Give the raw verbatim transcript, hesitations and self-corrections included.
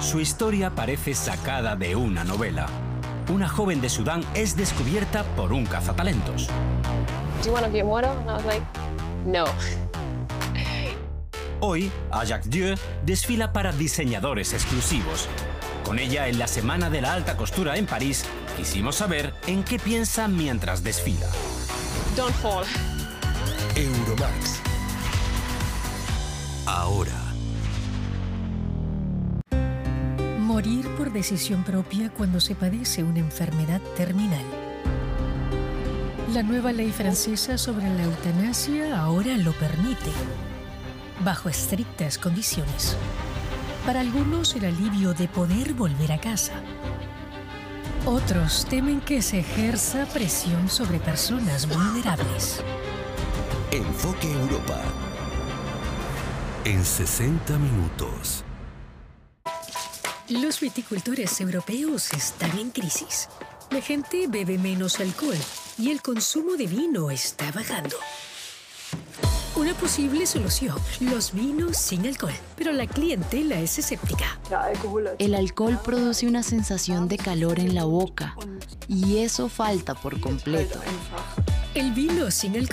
Su historia parece sacada de una novela. Una joven de Sudán es descubierta por un cazatalentos. Do you want to be a model? And I was like, no. Hoy, Ajak Dieu desfila para diseñadores exclusivos. Con ella, en la Semana de la Alta Costura en París, quisimos saber en qué piensa mientras desfila. Don't fall. Euromax. Ahora. Morir por decisión propia cuando se padece una enfermedad terminal. La nueva ley francesa sobre la eutanasia ahora lo permite, bajo estrictas condiciones. Para algunos, el alivio de poder volver a casa. Otros temen que se ejerza presión sobre personas vulnerables. Enfoque Europa. En sesenta minutos. Los viticultores europeos están en crisis. La gente bebe menos alcohol y el consumo de vino está bajando. Una posible solución, los vinos sin alcohol, pero la clientela es escéptica. El alcohol produce una sensación de calor en la boca y eso falta por completo. El vino sin alcohol